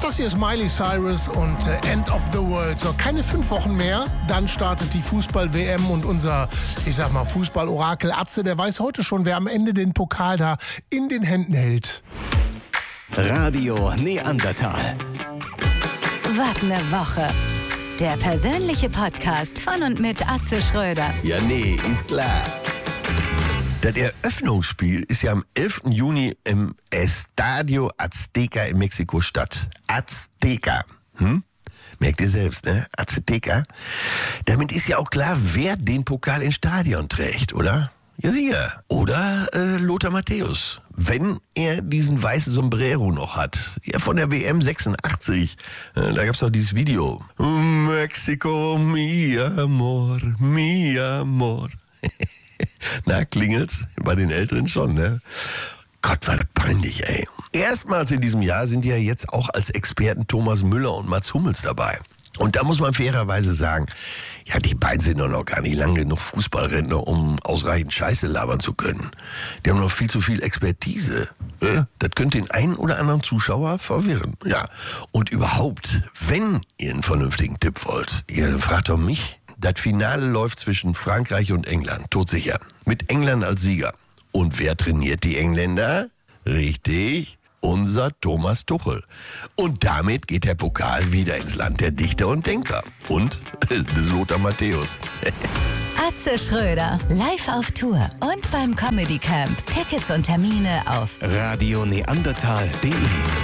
Das hier ist Miley Cyrus und End of the World. So, keine 5 Wochen mehr, dann startet die Fußball-WM und unser, Fußball-Orakel Atze, der weiß heute schon, wer am Ende den Pokal da in den Händen hält. Radio Neandertal. Wart eine Woche. Der persönliche Podcast von und mit Atze Schröder. Ja, nee, ist klar. Das Eröffnungsspiel ist ja am 11. Juni im Estadio Azteca in Mexiko-Stadt. Azteca. Merkt ihr selbst, ne? Azteca. Damit ist ja auch klar, wer den Pokal ins Stadion trägt, oder? Ja, sicher. Oder Lothar Matthäus. Wenn er diesen weißen Sombrero noch hat. Ja, von der WM 86. Da gab's doch dieses Video. Mexiko, mi amor, mi amor. Na, klingelt's? Bei den Älteren schon, ne? Gott, war das peinlich, ey. Erstmals in diesem Jahr sind ja jetzt auch als Experten Thomas Müller und Mats Hummels dabei. Und da muss man fairerweise sagen, ja, die beiden sind doch noch gar nicht lang genug Fußballrentner, um ausreichend Scheiße labern zu können. Die haben noch viel zu viel Expertise. Das könnte den einen oder anderen Zuschauer verwirren. Ja, und überhaupt, wenn ihr einen vernünftigen Tipp wollt, ihr fragt doch mich. Das Finale läuft zwischen Frankreich und England, todsicher. Mit England als Sieger. Und wer trainiert die Engländer? Richtig, unser Thomas Tuchel. Und damit geht der Pokal wieder ins Land der Dichter und Denker. Und des Lothar Matthäus. Atze Schröder, live auf Tour und beim Comedy Camp. Tickets und Termine auf radioneandertal.de